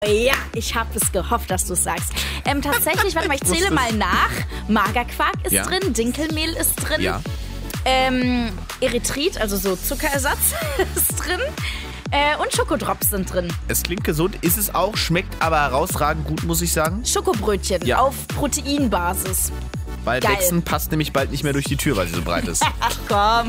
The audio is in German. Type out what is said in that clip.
Ja, ich habe es gehofft, dass du es sagst. Tatsächlich, warte mal, ich zähle mal nach. Magerquark ist drin, Dinkelmehl ist drin. Ja. Erythrit, also so Zuckerersatz, ist drin. Und Schokodrops sind drin. Es klingt gesund, ist es auch, schmeckt aber herausragend gut, muss ich sagen. Schokobrötchen auf Proteinbasis. Weil Geil. Dexen passt nämlich bald nicht mehr durch die Tür, weil sie so breit ist. Ach komm.